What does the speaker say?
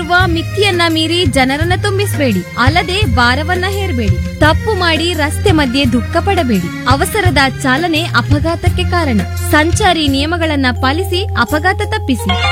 ನಿಗದಿಯಾಗಿರುವ ಮಿತಿಯನ್ನ ಮೀರಿ ಜನರನ್ನ ತುಂಬಿಸಬೇಡಿ. ಅಲ್ಲದೆ ಭಾರವನ್ನ ಹೇರಬೇಡಿ. ತಪ್ಪು ಮಾಡಿ ರಸ್ತೆ ಮಧ್ಯೆ ದುಃಖ ಪಡಬೇಡಿ. ಅವಸರದ ಚಾಲನೆ ಅಪಘಾತಕ್ಕೆ ಕಾರಣ. ಸಂಚಾರಿ ನಿಯಮಗಳನ್ನ ಪಾಲಿಸಿ ಅಪಘಾತ ತಪ್ಪಿಸಿ.